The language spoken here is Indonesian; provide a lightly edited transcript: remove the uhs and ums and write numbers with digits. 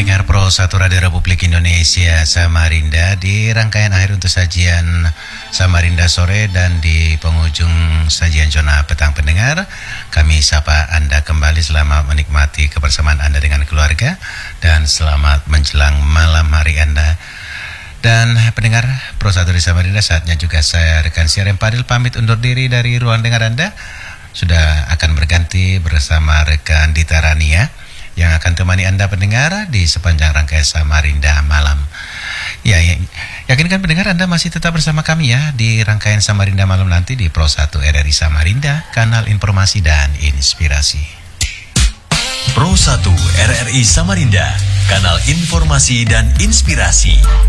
pendengar Pro 1 Radio Republik Indonesia Samarinda, di rangkaian akhir untuk sajian Samarinda sore dan di penghujung sajian zona petang pendengar, kami sapa Anda kembali. Selamat menikmati kebersamaan Anda dengan keluarga dan selamat menjelang malam hari Anda. Dan pendengar Pro 1 di Samarinda, saatnya juga saya rekan siaran Padil pamit undur diri dari ruang dengar Anda. Sudah akan berganti bersama rekan Dita Rania yang akan temani Anda pendengar di sepanjang rangkaian Samarinda malam. Ya, yakinkan pendengar Anda masih tetap bersama kami ya di rangkaian Samarinda malam nanti di Pro 1 RRI Samarinda, kanal informasi dan inspirasi. Pro 1 RRI Samarinda, kanal informasi dan inspirasi.